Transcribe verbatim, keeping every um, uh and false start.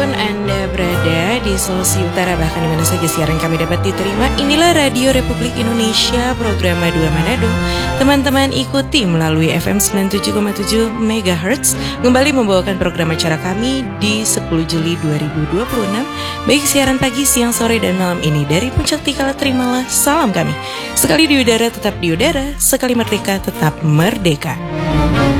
Dimanapun Anda berada di Sulawesi Utara, bahkan dimana saja siaran kami dapat diterima, inilah Radio Republik Indonesia, program dua Manado. Teman-teman ikuti melalui F M sembilan puluh tujuh koma tujuh megahertz, kembali membawakan program acara kami di sepuluh Juli dua ribu dua puluh enam. Baik siaran pagi, siang, sore, dan malam ini dari Puncak Tikala, terimalah salam kami. Sekali di udara tetap di udara, sekali merdeka tetap merdeka.